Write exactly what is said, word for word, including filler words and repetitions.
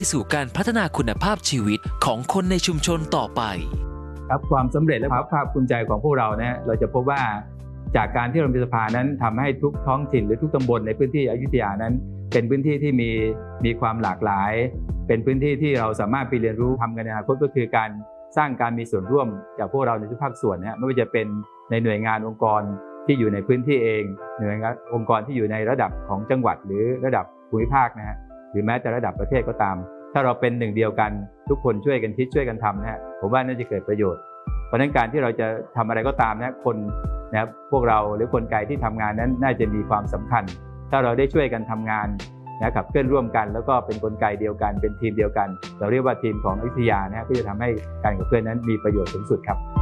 สู่การพัฒนาคุณภาพชีวิตของคนในชุมชนต่อไปครับความสำเร็จและความภาคภูมิใจของพวกเราเนี่ยเราจะพบว่าจากการที่เรามีสภานั้นทำให้ทุกท้องถิ่นหรือทุกตำบลในพื้นที่อยุธยานั้นเป็นพื้นที่ที่มีมีความหลากหลายเป็นพื้นที่ที่เราสามารถไปเรียนรู้ทำกันในอนาคตก็คือการสร้างการมีส่วนร่วมจากพวกเราในทุกภาคส่วนนะไม่ว่าจะเป็นในหน่วยงานองค์กรที่อยู่ในพื้นที่เองหน่วยงานองค์กรที่อยู่ในระดับของจังหวัดหรือระดับภูมิภาคนะฮะหรือแม้แต่ระดับประเทศก็ตามถ้าเราเป็นหนึ่งเดียวกันทุกคนช่วยกันคิดช่วยกันทำนะฮะผมว่าน่าจะเกิดประโยชน์เพราะฉะนั้นการที่เราจะทำอะไรก็ตามนะคนนะพวกเราหรือกลไกที่ทำงานนั้นน่าจะมีความสำคัญถ้าเราได้ช่วยกันทำงานนะขับเคลื่อนร่วมกันแล้วก็เป็นกลไกเดียวกันเป็นทีมเดียวกันเราเรียกว่าทีมของอยุธยานะก็จะทำให้การขับเคลื่อนนั้นมีประโยชน์สูงสุดครับ